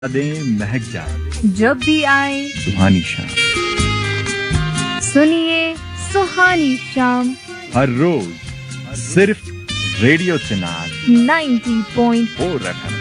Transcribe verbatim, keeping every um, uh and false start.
यादें महक जाए जब भी आए सुहानी शाम। सुनिए सुहानी शाम हर रोज सिर्फ रेडियो चिनार ninety point four F M.